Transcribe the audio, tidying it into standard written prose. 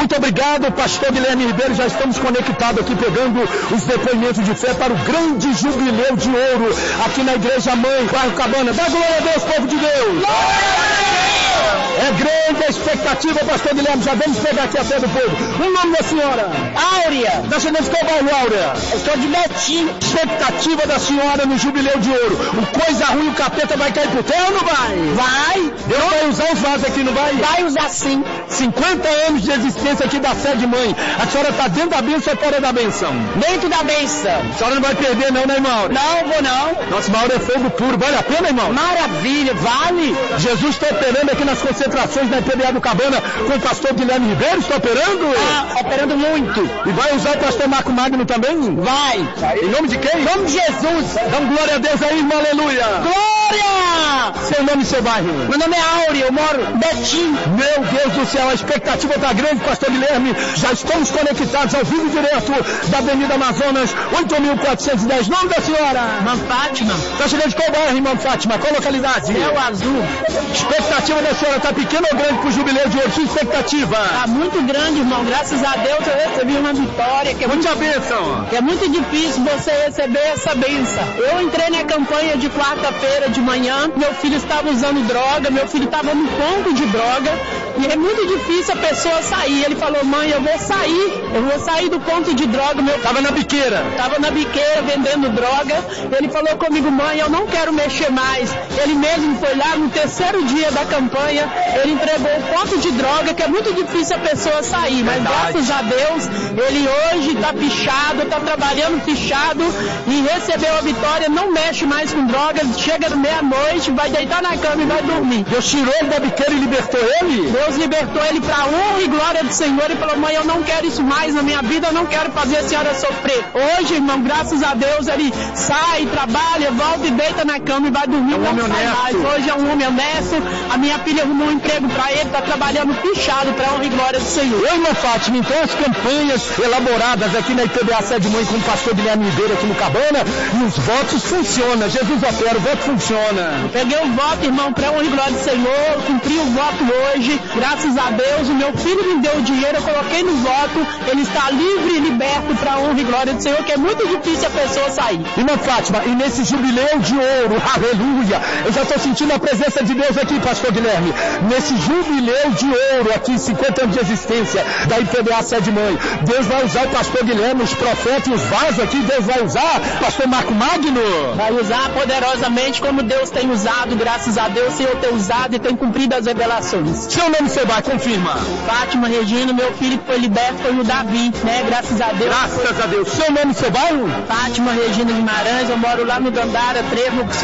Muito obrigado, pastor Guilherme Ribeiro. Já estamos conectados aqui, pegando os depoimentos de fé para o grande jubileu de ouro aqui na Igreja Mãe, Bairro Cabana. Dá glória a Deus, povo de Deus! É grande a expectativa, pastor Guilherme. Já vamos pegar aqui a fé do povo. O nome da senhora? Áurea. Da senhora de qual bairro, Áurea? Eu sou de Betim. Expectativa da senhora no jubileu de ouro. O coisa ruim, o capeta vai cair pro terra ou não vai? Vai. Deus vai usar os vasos aqui, não vai? Vai usar sim. 50 anos de existência aqui da sede mãe. A senhora está dentro da bênção ou fora da bênção? Dentro da bênção. A senhora não vai perder não, né, irmão? Não, vou não. Nossa, Mauro é fogo puro. Vale a pena, irmão? Maravilha, vale. Jesus está operando aqui nas concentrações da IPBA do Cabana com o pastor Guilherme Ribeiro. Está operando? Operando muito. E vai usar o pastor Marco Magno também? Vai. Em nome de quem? Em nome de Jesus. Damos glória a Deus aí, irmão. Aleluia. Glória. Seu nome e seu bairro? Meu nome é Áurea, eu moro em Betim. Meu Deus do céu, a expectativa está grande, pastor Guilherme. Já estamos conectados ao vivo direto da Avenida Amazonas, 8.410. Nome da senhora? Irmã Fátima. Está chegando de qual bairro, irmã Fátima? Qual localidade? Céu Azul. Expectativa da senhora está pequena ou grande para o jubileu de ouro? Sua expectativa? Está muito grande, irmão. Graças a Deus eu recebi uma vitória. Que é muita bênção. Que é muito difícil você receber essa bênção. Eu entrei na campanha de quarta-feira de manhã. Meu filho estava usando droga. Meu filho estava no ponto de droga. E é muito difícil a pessoa sair. Ele falou, mãe, eu vou sair do ponto de droga. Meu Estava na biqueira. Estava na biqueira vendendo droga. Ele falou comigo, mãe, eu não quero mexer mais. Ele mesmo foi lá no terceiro dia da campanha. Ele entregou o ponto de droga, que é muito difícil a pessoa sair. Mas graças a Deus, ele hoje está fichado, está trabalhando fichado e recebeu a vitória. Não mexe mais com drogas. Chega no meia-noite, vai deitar na cama e vai dormir. Deus tirou ele da biqueira e libertou ele? Deus libertou ele para a honra e glória do Senhor e falou, mãe, eu não quero isso mais na minha vida, eu não quero fazer a senhora sofrer. Hoje, irmão, graças a Deus, ele sai, trabalha, volta e deita na cama e vai dormir. É um homem honesto. Hoje é um homem honesto. A minha filha arrumou um emprego para ele, está trabalhando fichado para a honra e glória do Senhor. Irmã Fátima, então as campanhas elaboradas aqui na IPBA Sede Mãe com o pastor Guilherme Ribeiro aqui no Cabana, e os votos funcionam. Jesus opera, o voto funciona. Peguei o voto, irmão, para a honra e glória do Senhor, cumpri o voto hoje, graças a Deus, o meu filho me deu o dinheiro, eu coloquei no voto, ele está livre e liberto para a honra e glória do Senhor, que é muito difícil a pessoa sair. Irmã Fátima, e nesse jubileu de ouro, aleluia, eu já estou sentindo a presença de Deus aqui, pastor Guilherme, nesse jubileu de ouro aqui, 50 anos de existência da IPBA Sede Mãe, Deus vai usar o pastor Guilherme, os profetas e os vasos aqui, Deus vai usar pastor Marco Magno? Vai usar poderosamente como Deus tem usado, graças a Deus, Senhor tem usado e tem cumprido as revelações. Seu nome você vai, confirma. Fátima Regina, meu filho que foi liberto foi o Davi, né? Graças a Deus. Graças a Deus. Seu nome você vai? Fátima Regina Guimarães, eu moro lá no Dandara, Trevo.